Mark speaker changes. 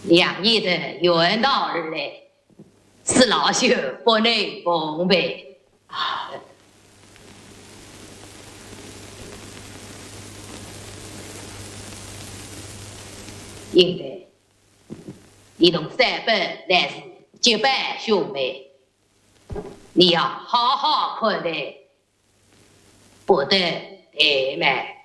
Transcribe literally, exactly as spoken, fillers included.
Speaker 1: 两翼的远道而来，是老朽不能奉陪。啊，应该你同三本乃是结拜兄妹，你要好好看待，不得怠慢。